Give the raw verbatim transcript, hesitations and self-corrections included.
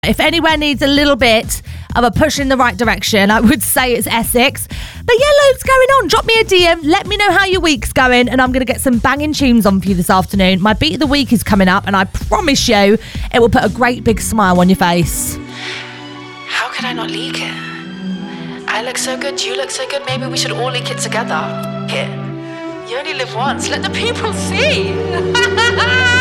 If anywhere needs a little bit of a push in the right direction, I would say it's Essex. But yeah, loads going on. Drop me a D M. Let me know how your week's going, and I'm going to get some banging tunes on for you this afternoon. My beat of the week is coming up, and I promise you it will put a great big smile on your face. How could I not leak it? I look so good, you look so good, maybe we should all leak it together. Here. You only live once, let the people see.